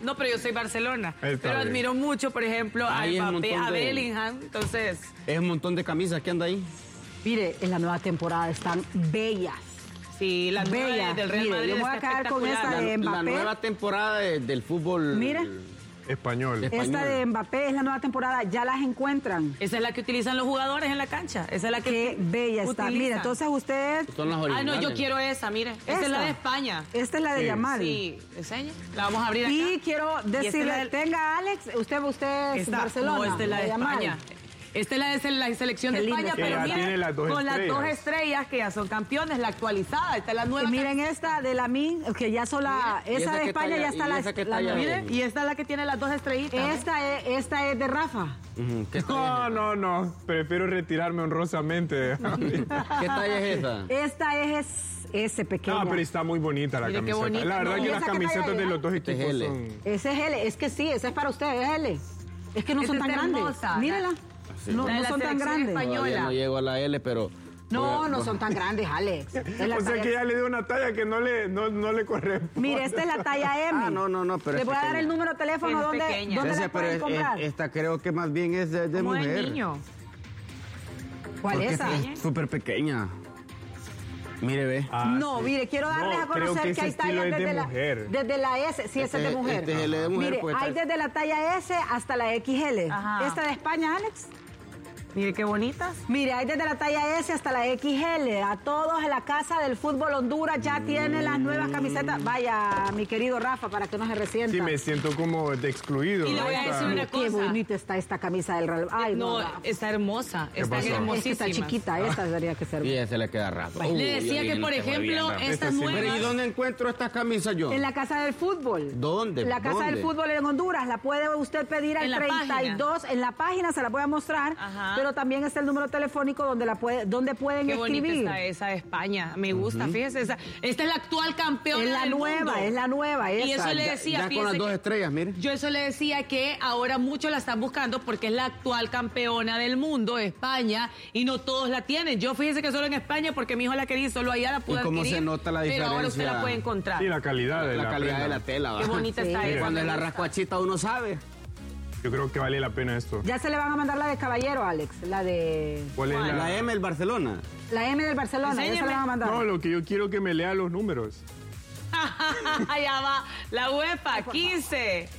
No, pero yo soy Barcelona. Está Pero bien. admiro mucho, por ejemplo, a Hay un Mbappé, montón a de- Bellingham. Entonces, Es un montón de camisas que anda ahí. Mire, en la nueva temporada están bellas. sí, la nueva Bellas. del Real Mire, Madrid yo me voy a está quedar con esta espectacular. de La Mbappé. nueva temporada del fútbol. Mire. Español. Esta de Mbappé es la nueva temporada, ya las encuentran. Esa es la que utilizan los jugadores en la cancha. Esa es la que Qué bella está. utilizan. Mire, entonces usted... Son las Ah, originales. no, yo quiero esa, mire. Esta es la de España. Esta es la de Sí. Yamal. Sí, enseña. La vamos a abrir acá. Y quiero esta es decirle, la del- tenga Alex, usted es Esta- Barcelona. No, esta es la de Yamal. España. Esta es la selección Qué de linda España, está. pero Que ya miren, tiene las dos con las estrellas. 2 estrellas que ya son campeones, la actualizada. Esta es la nueva. Y miren esta de Lamine, que ya son la... Mira, y esa esa de que España talla- ya está y la... esa que la talla- nueva. Mire, y esta es la que tiene las 2 estrellitas. Esta es de Rafa. Ujú. ¿Qué talla No. Prefiero retirarme honrosamente. es? ¿Qué talla es esa? Esta es ese pequeño. No, pero está muy bonita la Mire qué camiseta. bonita. La verdad No. que ¿Y las esa qué talla camisetas es, de los dos Este es equipos L. son... Ese es L, es que sí, ese es para usted, es L. Es que no Esta son es tan grandes. hermosa. Mírela. No, La de no la son tan selección grandes. española. Todavía no llego a la L, pero... No, no son tan grandes, Alex. Es la O sea talla- que ya le dio una talla que no le corresponde. Mire, esta es la talla M. Ah, no, pero Le es voy a dar pequeña. el número de teléfono Es donde pequeña. la Ceci, pero pueden comprar. esta creo que más bien es de Como de mujer. niño. ¿Cuál Porque es esa? es súper pequeña. Mire, ve. Ah, No, sí. mire, quiero darles No, a creo conocer que que, ese hay estilo tallas es de desde mujer. desde la S, sí, esa es de mujer. Este es el de mujer, Mire, pues, hay está- desde la talla S hasta la XL. Ajá. Esta de España, Alex. Mire qué bonitas. Mire, hay desde la talla S hasta la XL. A todos en la Casa del Fútbol Honduras ya tiene las nuevas camisetas. Vaya, mi querido Rafa, para que no se resienta. Sí, me siento como de excluido. Y le ¿no? voy a Esta- decir una Qué cosa. bonita está esta camisa del Real. Ay, no, no, Rafa. está hermosa. Está pasó? Es que hermosísima. está chiquita, esta tendría que ser. Y ella se le queda Rafa. Le decía que, por ejemplo, Esta estas sí. Pero ¿y nuevas... dónde encuentro estas camisas yo? En la Casa del Fútbol. ¿Dónde? La Casa ¿Dónde? del Fútbol en Honduras. La puede usted pedir al En la 32. En la página se la voy a mostrar. Ajá. Pero también está el número telefónico donde pueden Qué bonita escribir. está esa de España. Me gusta, fíjese. Esta es la actual campeona Es la del nueva, mundo. es la nueva. Y esa. eso le decía, Ya con fíjese las dos que- estrellas, mire. Yo eso le decía que ahora muchos la están buscando porque es la actual campeona del mundo, España, y no todos la tienen. Yo fíjese que solo en España porque mi hijo la quería y solo allá la pude ¿Y cómo adquirir, se nota la pero ahora usted diferencia? la puede encontrar. Sí, la calidad de La calidad prenda. de la tela, va. Qué bonita Sí. está Mire. esa. Cuando es me la gusta. rascuachita uno sabe. Yo creo que vale la pena esto. Ya se le van a mandar la de Caballero, Alex. La de... ¿Cuál es La M del Barcelona. La M del Barcelona. Ya se Enséñeme. la van a mandar. No, lo que yo quiero que me lea los números. Allá va, la UEFA, 15.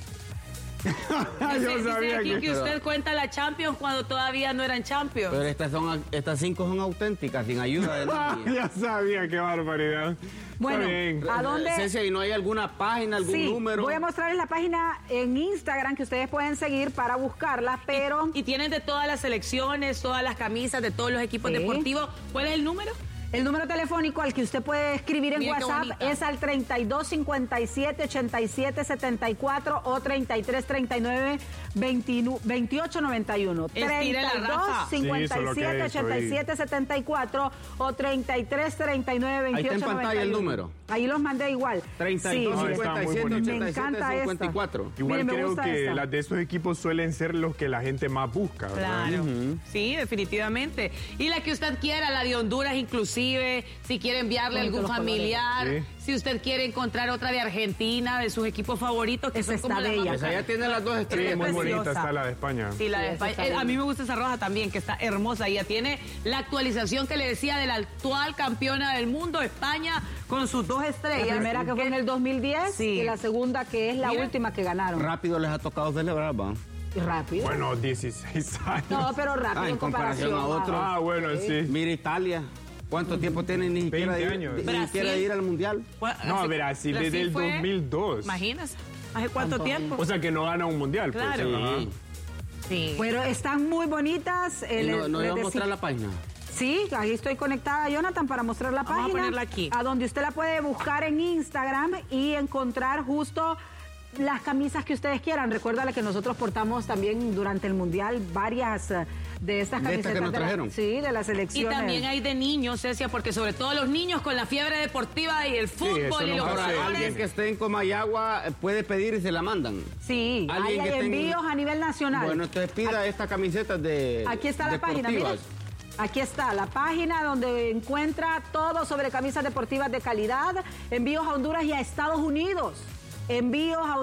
Yo Dice sabía aquí que... que usted cuenta la Champions cuando todavía no eran Champions. Pero estas 5 son auténticas, sin ayuda de nadie. Ya sabía, qué barbaridad. Bueno, Está bien. ¿a dónde? Ceci, ¿y no hay alguna página, algún Sí, número? voy a mostrarles la página en Instagram que ustedes pueden seguir para buscarla, pero... Y tienen de todas las selecciones, todas las camisas de todos los equipos Sí. deportivos. ¿Cuál es el número? El número telefónico al que usted puede escribir en Mira qué WhatsApp bonita. es al 32 57 87 74 o 33 39 28 91. Estire la Rafa. 32 Sí, eso es lo que 57 he hecho, 87 74 o 33 39 28 Ahí está en pantalla el 91. número. Ahí los mandé igual. 32, Sí, No, está muy 57, bonito. 87, Me encanta esta. 54. Igual Mire, me creo gusta que esta. las de esos equipos suelen ser los que la gente más busca, ¿verdad? Claro. Sí, definitivamente. Y la que usted quiera, la de Honduras inclusive, si quiere enviarle Bonito algún los colores. familiar, Sí. si usted quiere encontrar otra de Argentina, de sus equipos favoritos, que Esa son como está las más bella. Esa ya tiene las dos Sí, estrellas. muy bonita preciosa. está la de España. Sí, la Sí, de esa España. está A linda. mí me gusta esa roja también, que está hermosa. Ella tiene la actualización que le decía de la actual campeona del mundo, España, con sus 2 estrellas. La primera que fue en el 2010 Sí. y la segunda que es la Mira. última que ganaron. Rápido les ha tocado celebrar, va. Y rápido. Bueno, 16 años. No, pero rápido En comparación a otro. Ah, bueno, sí. Mira Italia. ¿Cuánto tiempo tiene ni siquiera 20 de ir, años. ni siquiera de Brasil. ir al mundial? No, Brasil desde el 2002. Imagínese. ¿Hace cuánto tiempo? O sea que no gana un mundial. pues. Claro. Ajá. Sí. Sí. Bueno, están muy bonitas. ¿Y no iba a mostrar la página? Sí, ahí estoy conectada, Jonathan, para mostrar la Vamos a página. ponerla aquí. A donde usted la puede buscar en Instagram y encontrar justo las camisas que ustedes quieran. Recuérdale que nosotros portamos también durante el Mundial varias de estas ¿De camisetas. estas que nos la- trajeron? sí, de las Y selecciones. también hay de niños, Cecia, porque sobre todo los niños con la fiebre deportiva y el fútbol eso y nos los hace Ahora, jugadores. alguien que esté en Comayagua puede pedir y se la mandan. Sí, hay Alguien que tenga- envíos a nivel nacional. Bueno, entonces pida estas camisetas de Aquí está la página, mira. deportivas. Aquí está la página donde encuentra todo sobre camisas deportivas de calidad, envíos a Honduras y a Estados Unidos. Envíos a